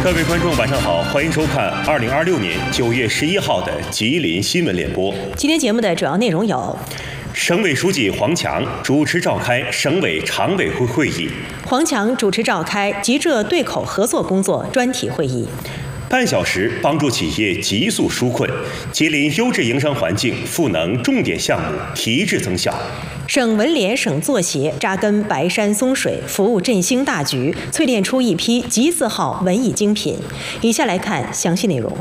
各位观众，晚上好，欢迎收看2026年9月11号的吉林新闻联播。 今天节目的主要内容有： 省委书记黄强主持召开省委常委会会议， 黄强主持召开吉浙对口合作工作专题会议。 半小时帮助企业急速纾困，吉林优质营商环境赋能重点项目提质增效。 省文联省作协扎根白山松水，服务振兴大局，淬炼出一批极字号文艺精品。以下来看详细内容。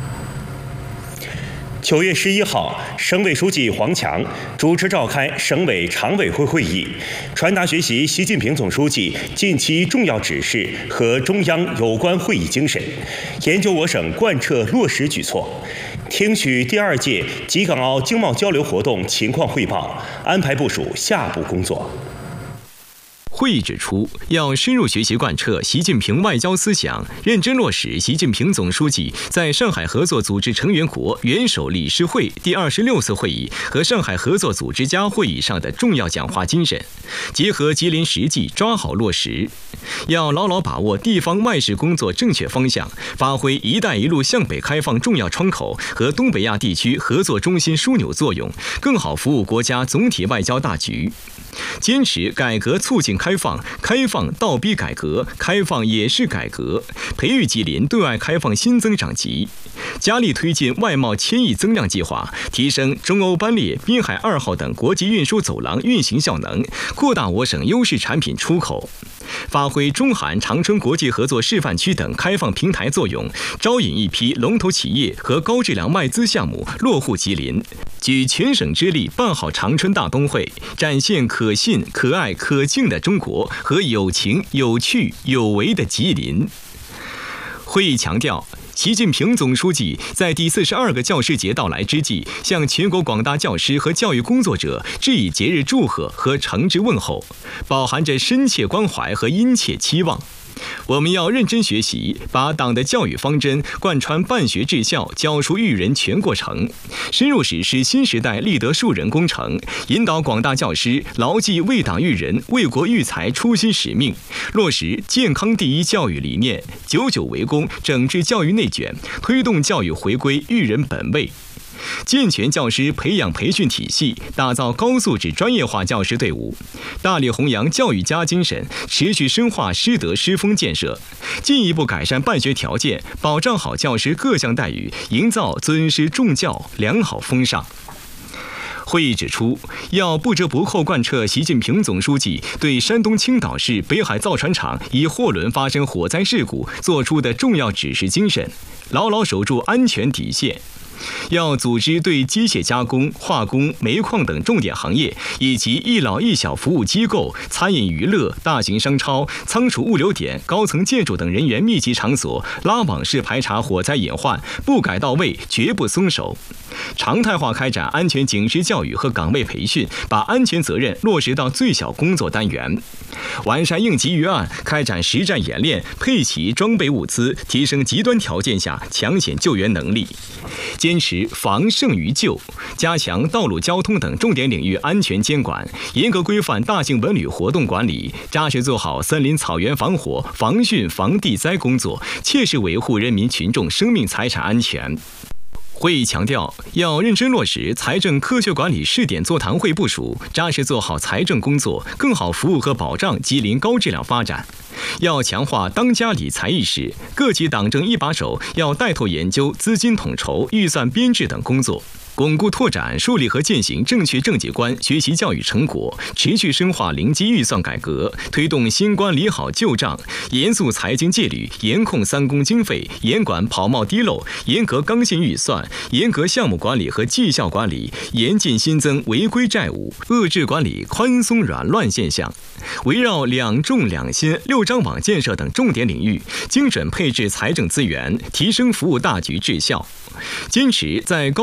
9月11号，省委书记黄强主持召开省委常委会会议，传达学习习近平总书记近期重要指示和中央有关会议精神，研究我省贯彻落实举措，听取第2届吉港澳经贸交流活动情况汇报，安排部署下步工作。 会议指出，要深入学习贯彻习近平外交思想，认真落实习近平总书记在上海合作组织成员国元首理事会第26次会议和上海合作组织家会议上的重要讲话精神，结合吉林实际抓好落实。要牢牢把握地方外事工作正确方向，发挥“一带一路”向北开放重要窗口和东北亚地区合作中心枢纽作用，更好服务国家总体外交大局。坚持改革促进开放，开放倒逼改革，开放也是改革，培育吉林对外开放新增长极，加力推进外贸1000亿增量计划，提升中欧班列、滨海2号等国际运输走廊运行效能，扩大我省优势产品出口，发挥中韩长春国际合作示范区等开放平台作用，招引一批龙头企业和高质量外资项目落户吉林，举全省之力办好长春大冬会，展现可信、可爱、可敬的中国和有情、有趣、有为的吉林。会议强调，习近平总书记在第42个教师节到来之际，向全国广大教师和教育工作者致以节日祝贺和诚挚问候，饱含着深切关怀和殷切期望。我们要认真学习，把党的教育方针贯穿办学治校、教书育人全过程，深入实施新时代立德树人工程，引导广大教师牢记为党育人、为国育才初心使命，落实健康第一教育理念，久久为功，整治教育内卷，推动教育回归育人本位。健全教师培养培训体系，打造高素质专业化教师队伍，大力弘扬教育家精神，持续深化师德师风建设，进一步改善办学条件，保障好教师各项待遇，营造尊师重教良好风尚。会议指出，要不折不扣贯彻习近平总书记对山东青岛市北海造船厂一货轮发生火灾事故作出的重要指示精神，牢牢守住安全底线。要组织对机械加工、化工、煤矿等重点行业以及一老一小服务机构、餐饮娱乐、大型商超、仓储物流点、高层建筑等人员密集场所拉网式排查火灾隐患，不改到位绝不松手。常态化开展安全警示教育和岗位培训，把安全责任落实到最小工作单元。完善应急预案，开展实战演练，配齐装备物资，提升极端条件下抢险救援能力。坚持防胜于救，加强道路交通等重点领域安全监管，严格规范大型文旅活动管理，扎实做好森林草原防火、防汛、防地灾工作，切实维护人民群众生命财产安全。会议强调，要认真落实财政科学管理试点座谈会部署，扎实做好财政工作，更好服务和保障吉林高质量发展。要强化当家理财意识，各级党政一把手要带头研究资金统筹、预算编制等工作，巩固拓展树立和践行正确政绩观学习教育成果，持续深化零基预算改革，推动新官理好旧账，严肃财经戒律，严控3公经费，严管跑冒滴漏，严格刚性预算，严格项目管理和绩效管理，严禁新增违规债务，遏制管理宽松软乱现象。围绕2重2新、6张网建设等重点领域，精准配置财政资源，提升服务大局质效，坚持在高